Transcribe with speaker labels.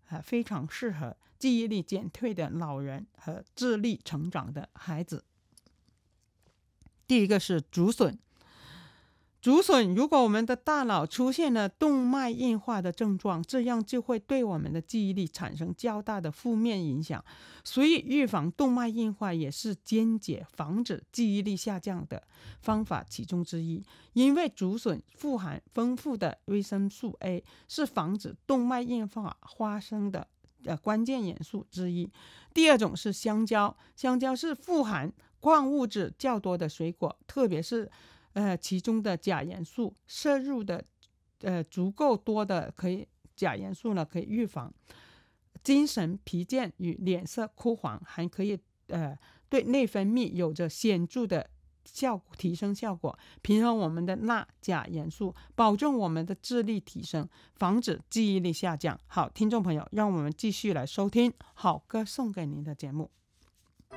Speaker 1: 非常适合记忆力减退的老人和智力成长的孩子。第一个是竹笋。竹笋，如果我们的大脑出现了动脉硬化的症状，这样就会对我们的记忆力产生较大的负面影响。所以预防动脉硬化也是间接防止记忆力下降的方法其中之一。因为竹笋富含丰富的维生素 A， 是防止动脉硬化发生的关键元素之一。第二种是香蕉。香蕉是富含矿物质较多的水果，特别是其中的钾元素摄入的足够多的钾元素呢，可以预防精神疲倦与脸色枯黄，还可以对内分泌有着显著的提升效果，平衡我们的钠钾元素，保证我们的智力提升，防止记忆力下降。好，听众朋友，让我们继续来收听好歌送给您的节目。